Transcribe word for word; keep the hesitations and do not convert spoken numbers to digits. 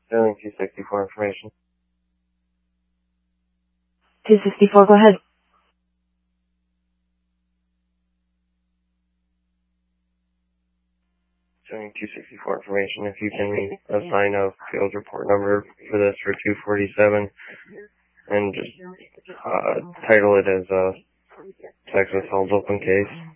Billing two sixty-four information. two sixty-four, go ahead. Billing two sixty-four information. If you can assign a field report number for this for two forty-seven and just uh, title it as a Texas Holds Open case.